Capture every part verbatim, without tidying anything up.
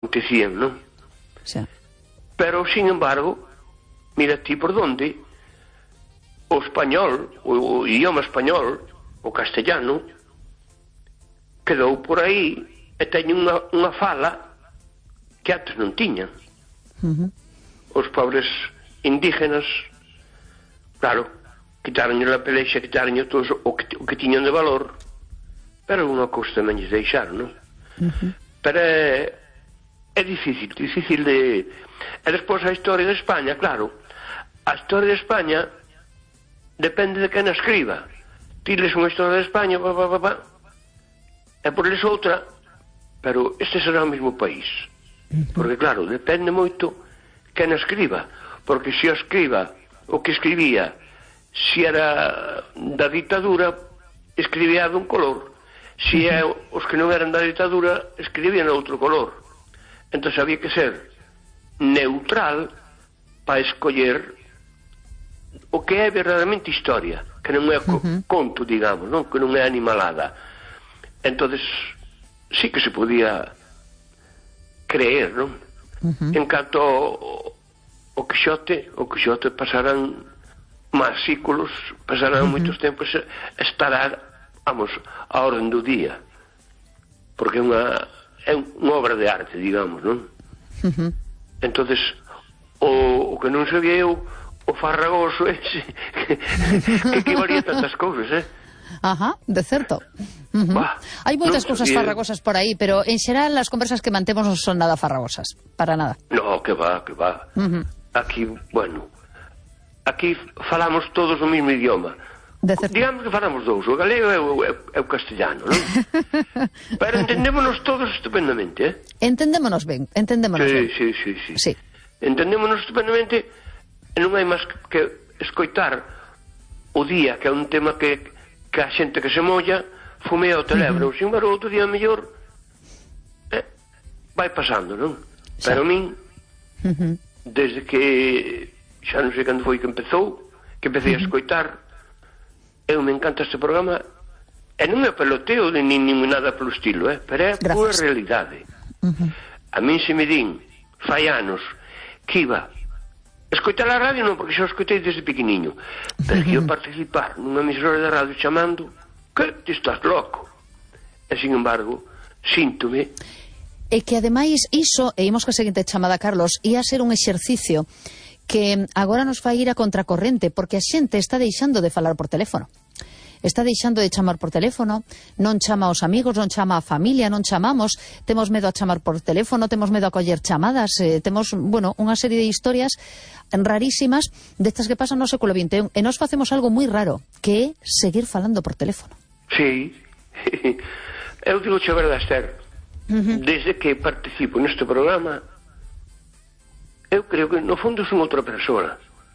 acontecían, non? Sí. Pero, sin embargo, mira ti por donde o español, o, o idioma español, o castellano, quedou por aí e teñen unha, unha fala que antes non tiñan. Uh-huh. Os pobres indígenas, claro, quitaronlle a pelexa, quitaronlle todo o que, o que tiñan de valor, pero unha cousa tamén lles deixaron, non? Uh-huh. Pero é, é difícil, difícil de... E despois a historia de España, claro, a historia de España depende de quen a escriba. Ti les unha historia de España, pa, pa, pa, pa, e por les outra, pero este será o mesmo país. Porque, claro, depende moito quen a escriba, porque se o escriba, o que escribía, se era da ditadura, escribía dun color. Se é os que non eran da ditadura, escribían outro color. Entón había que ser neutral para escoller o que é verdadeiramente historia, que non é uh-huh. conto, digamos, non? Que non é animalada. Entonces sí que se podía creer, non? Uh-huh. En canto ao, o Quixote, o Quixote pasarán máis séculos, pasarán uh-huh. moitos tempos, estará, vamos, a orden do día, porque é unha é unha obra de arte, digamos, non? Uh-huh. Entonces o, o que non sabía eu, o farragoso ese que, que equivalía tantas cousas, eh? Ajá, de certo. Uh-huh. Bah, hai moitas no, cousas farragosas por aí, pero en xeral as conversas que mantemos non son nada farragosas, para nada. No, que va, que va. Uh-huh. Aquí, bueno, aquí falamos todos o mesmo idioma. Digamos que falamos dous, o galego e o, e o castellano, non? Pero entendémonos todos estupendamente, eh? Entendémonos ben, entendémonos sí, ben. Sí, sí, sí, sí. Entendémonos estupendamente, e non hai máis que escoitar o día, que é un tema que, que a xente que se molla fumea o teléfono, uh-huh. sin embargo, outro día mellor eh, vai pasando, non? Sí. Pero a min, uh-huh. desde que xa non sei cando foi que empezou, que empecé uh-huh. a escoitar, eu me encanta este programa, e non é peloteo de nin, nin nada polo estilo, eh? Pero é a pura realidade. Uh-huh. A min se me din, fai anos, que iba escoitar a radio, non, porque xa o escoitei desde pequeniño, pero que eu participar nunha emisora de radio chamando, que ti estás loco. E, sin embargo, síntome. E que, ademais, iso, e imos ca seguinte chamada, Carlos, ia ser un exercicio que agora nos vai ir a contracorrente, porque a xente está deixando de falar por teléfono. Está deixando de chamar por teléfono, non chama aos amigos, non chama a familia, non chamamos, temos medo a chamar por teléfono, temos medo a coller chamadas, eh, temos, bueno, unha serie de historias rarísimas destas que pasan no século vinte e un, e nos facemos algo moi raro, que é seguir falando por teléfono. Sí, eu digo che a verdade, Esther, uh-huh. desde que participo neste programa, eu creo que no fondo son outra persona.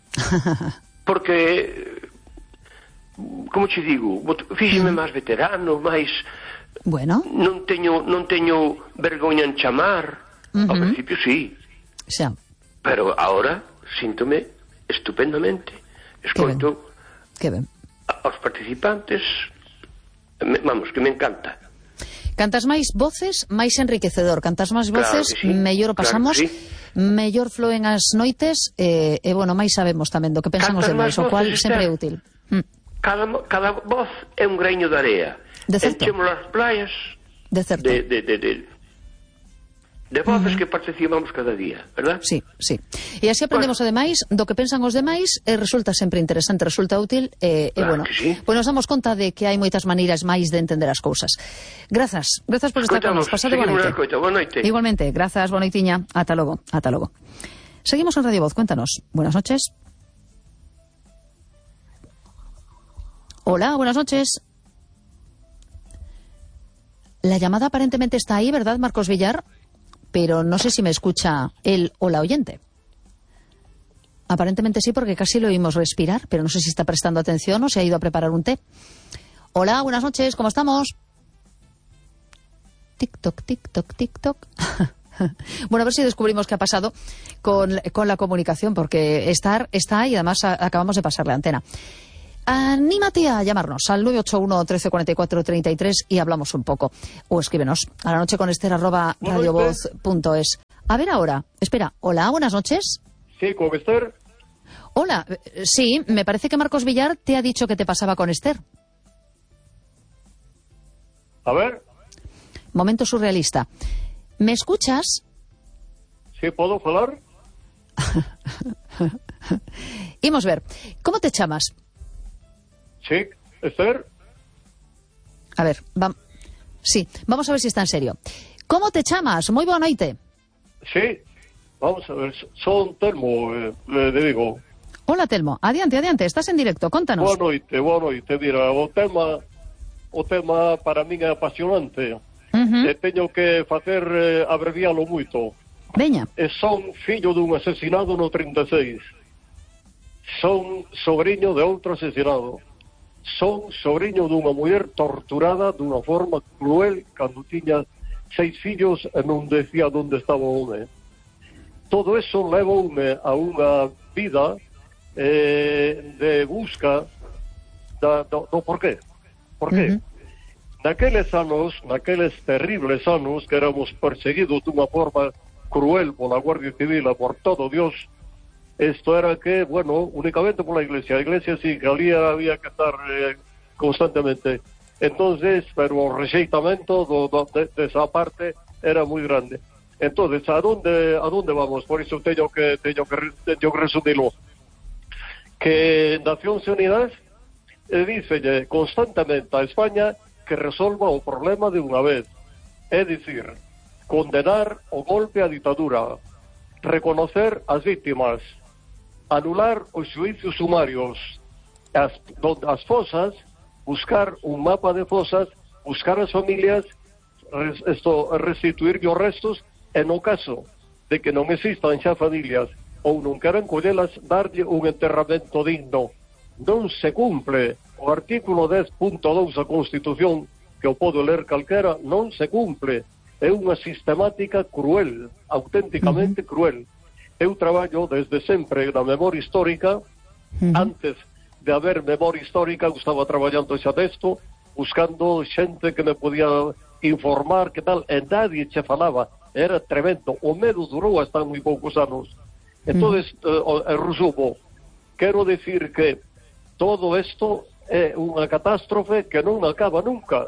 Porque, como che digo, fíxeme máis veterano, máis... Bueno. Non teño, non teño vergoña en chamar. Uh-huh. Ao principio sí. Xa. Pero ahora síntome estupendamente. Escoito que ben. aos participantes. Vamos, que me encanta. Cantas máis voces, máis enriquecedor. Cantas máis voces, claro sí, mellor o pasamos, claro sí. mellor floen as noites, e, e bueno, máis sabemos tamén do que pensamos de nós, o cual sempre é útil. Mm. Cada, cada voz é un greño de area. De certo. Enchemos as playas de, certo. de, de, de, de, de voces uh-huh. que participamos cada día, verdad? Sí, sí. E así aprendemos bueno. ademais do que pensan os demais, e resulta sempre interesante, resulta útil, e, e claro bueno, sí. pues nos damos conta de que hai moitas maneiras máis de entender as cousas. Grazas, grazas por estar con nos. Pasado boa noite. Boa noite. Igualmente, grazas, boa noitiña. Ata logo, ata logo. Seguimos en Radio Voz, cuéntanos. Buenas noches. Hola, buenas noches. La llamada aparentemente está ahí, ¿verdad, Marcos Villar? Pero no sé si me escucha él o la oyente. Aparentemente sí, porque casi lo oímos respirar, pero no sé si está prestando atención o se ha ido a preparar un té. Hola, buenas noches, ¿cómo estamos? Tic-toc, tic-toc, tic-toc. Bueno, a ver si descubrimos qué ha pasado con, con la comunicación, porque estar está y además a, acabamos de pasar la antena. Anímate a llamarnos al nueve ocho uno, trece cuarenta y cuatro, treinta y tres y hablamos un poco. O escríbenos a la noche con Esther arroba radiovoz punto es. A ver ahora, espera, hola, buenas noches. Sí, con Esther. Hola, sí, me parece que Marcos Villar te ha dicho que te pasaba con Esther. A ver. Momento surrealista. ¿Me escuchas? Sí, ¿puedo hablar? Imos ver, como te chamas? Sí, Esther. A ver, va... sí, vamos a ver si está en serio. Como te chamas? Moi boa noite. Sí, vamos a ver, son Telmo, eh, de Vigo. Hola, Telmo, adiante, adiante, estás en directo, contanos. Boa noite, boa noite, mira, o tema, o tema para min é apasionante. Uh-huh. E teño que facer eh, abrevialo moito. Veña. E son fillo dun asesinado no trinta e seis. Son sobrinho de outro asesinado. Son sobrinho dunha muller torturada dunha forma cruel cando tiña seis fillos e non decía onde estaba o home. Todo eso levoume a unha vida eh, de busca da, do, do porqué. Por qué? Uh-huh. Naqueles anos, naqueles terribles anos que éramos perseguidos dunha forma cruel pola Guardia Civil e por todo Dios, isto era que, bueno, únicamente pola Iglesia. A Iglesia sí, que ali había que estar eh, constantemente. Entonces, pero o rexeitamento do, do, de, desa parte era moi grande. Entonces, a donde, a donde vamos? Por iso teño que, teño que, teño que resumilo. Que Nacións Unidas eh, dícelle constantemente a España que resolva o problema de unha vez. É dicir, condenar o golpe á ditadura, reconocer as víctimas, anular os xuízos sumarios, as, as fosas, buscar un mapa de fosas, buscar as familias, res, esto, restituir os restos, e no caso de que non existan xa familias ou non queran collelas, darlle un enterramento digno. Non se cumple o artículo dez punto dous da Constitución, que o podo ler calquera, non se cumple. É unha sistemática cruel, auténticamente uh-huh. cruel. Eu traballo desde sempre na memoria histórica. Uh-huh. Antes de haber memoria histórica, eu estaba traballando xa desto, buscando xente que me podía informar, que tal, e nadie che falaba. Era tremendo. O medo durou hasta moi poucos anos. Entón, uh-huh. eh, resumo, quero decir que todo isto é unha catástrofe que non acaba nunca.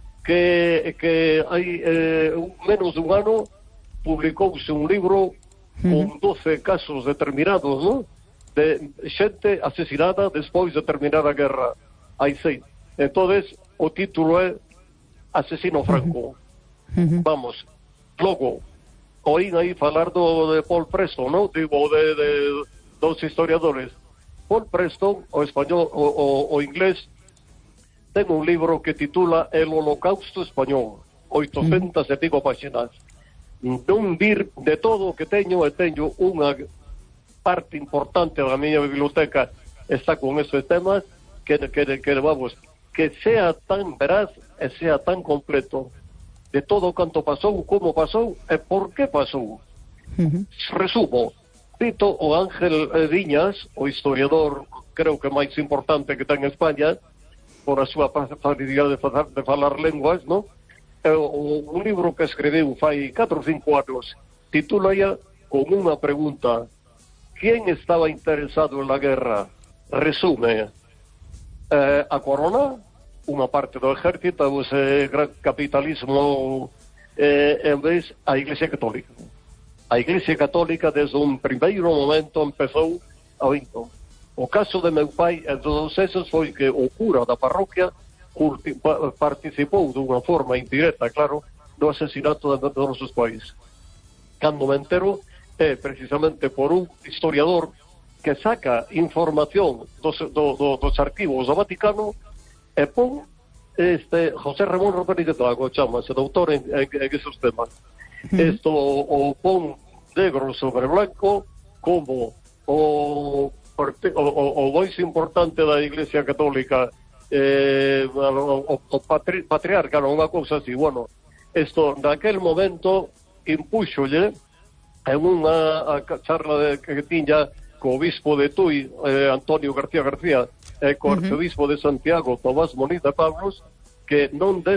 Que, que hai eh, menos dun ano publicouse un libro con doce casos determinados, ¿no?, de xente asesinada despois de terminar a guerra. Hai seis. Entonces, o título é Asesino Franco. Uh-huh. Vamos, logo, oín aí falar do de Paul Preston, ¿no?, digo, de, de dos historiadores. Paul Preston, o español, o, o, o inglés, ten un libro que titula El Holocausto Español, oitocentas e pico páxinas. Non vir de todo o que teño, e teño unha parte importante da miña biblioteca está con esos temas, que, que, que vamos, que sea tan veraz e sea tan completo de todo canto pasou, como pasou e por que pasou. Uh-huh. Resumo, cito o Ángel Viñas, o historiador creo que máis importante que ten en España, por a súa facilidade de falar, de falar lenguas, ¿no? E, o, un libro que escribiu fai catro ou cinco anos, titula ya con unha pregunta: ¿quién estaba interesado en la guerra? Resume, eh, a corona, unha parte do ejército, ese gran capitalismo, eh, en vez a Iglesia Católica. A Iglesia Católica desde un primeiro momento empezou a vinto. O caso de meu pai e todos esos foi que o cura da parroquia participou dunha forma indirecta, claro, no asesinato de todos os pais. Cando me entero é precisamente por un historiador que saca información dos, do, do, dos arquivos do Vaticano e pon este José Ramón Rodríguez Lago, chamase, doutor en, en, en esos temas. Mm. Esto o, o pon negro sobre blanco como o O, o, o máis importante da Iglesia Católica, eh, o, o patri, patriarca, non, unha cousa así. Bueno, isto naquel momento impúxolle en unha charla de, que tiña co obispo de Tui, eh, Antonio García García, e co arcebispo uh-huh. de Santiago, Tomás Moniz de Pablos, que non desen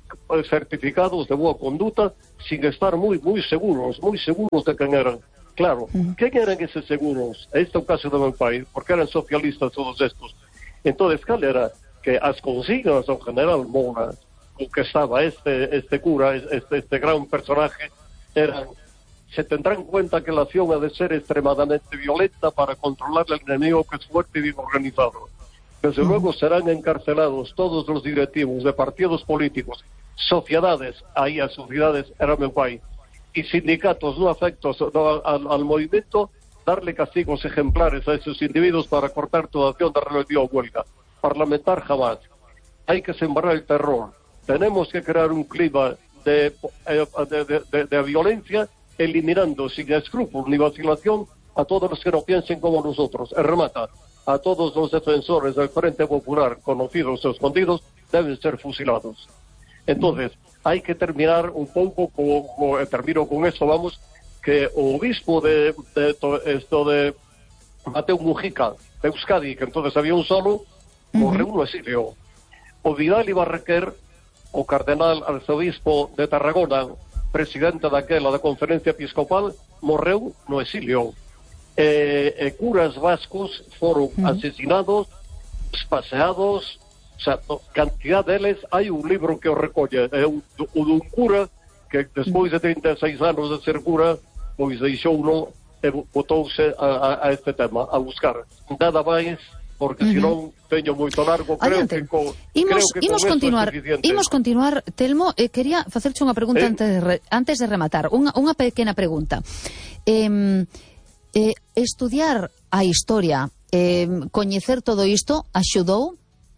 certificados de boa conduta sin estar moi, moi seguros, moi seguros de quen eran. Claro, uh-huh. quen eran eses seguros? Este é o caso de meu pai, porque eran socialistas todos estos. Entón, cal era? Que as consignas do general Moura, o que estaba este, este cura, este, este gran personaje, eran: se tendrá en cuenta que la acción ha de ser extremadamente violenta para controlar al enemigo que es fuerte y bien organizado. Desde luego serán encarcelados todos los directivos de partidos políticos, sociedades, ahí a sociedades era meu pai, y sindicatos no afectos no, al, al movimiento, darle castigos ejemplares a esos individuos para cortar toda acción de rebelión o huelga. Parlamentar jamás. Hay que sembrar el terror. Tenemos que crear un clima de, de, de, de, de violencia, eliminando sin escrúpulo ni vacilación a todos los que no piensen como nosotros. El remata. A todos los defensores del Frente Popular, conocidos o escondidos, deben ser fusilados. Entonces, hay que terminar un pouco, co, co, termino con eso, vamos, que o obispo de, de to, esto de Mateo Mujica, de Euskadi, que entonces había un solo, morreu no exilio. O Vidal Ibarrequer, o cardenal arzobispo de Tarragona, presidente daquela da Conferencia Episcopal, morreu no exilio. Eh, eh, curas vascos foron uh-huh. asesinados, paseados, o sea, cantidad deles. Hai un libro que o recolle, é un, un cura que despois de trinta e seis anos de ser cura, pois deixou uno e botouse a, a, a este tema, a buscar nada máis, porque uh-huh. senón teño moito largo. Creo Adiante. que, co, imos, creo que imos continuar, imos continuar, Telmo, eh, quería facerche unha pregunta eh? antes, de re, antes de rematar, unha, unha pequena pregunta. Eh, Eh, estudiar a historia, eh, coñecer todo isto, axudou?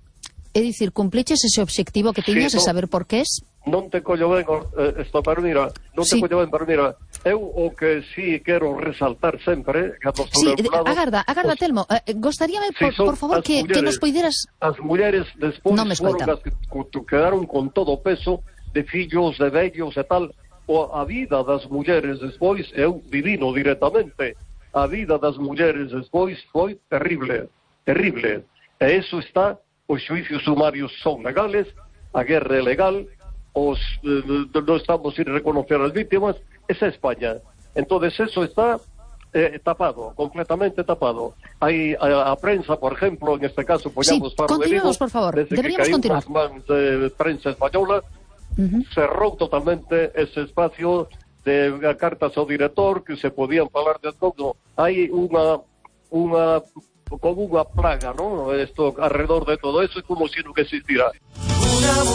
É dicir, cumpliches ese obxectivo que tiñas sí, no, de saber por qué es? Non te collo ben, eh, esto, pero mira, non sí. te collo ben, pero mira, eu o que sí quero resaltar sempre, cando estou sí, lado, agarda, agarda, os, Telmo, eh, gostaríame, por, sí, por favor, que, mulleres, que nos poideras... As mulleres despois no foron as que quedaron con todo o peso de fillos, de vellos e tal. O a vida das mulleres despois, eu vivino directamente, a vida das mulleres despois foi terrible, terrible. E eso está, os xuicios sumarios son legales, a guerra é legal, os eh, non estamos sin reconocer as vítimas, esa é España. Entonces eso está eh, tapado, completamente tapado. Hai a, a prensa, por ejemplo, en este caso, poñamos sí, para continuemos, por favor, deberíamos continuar. Desde que caímos nas mans de prensa española, uh-huh. cerrou totalmente ese espacio de cartas ao director, que se podían falar de todo. Hai unha unha como unha plaga, ¿no? Esto alrededor de todo eso, é como se non existira.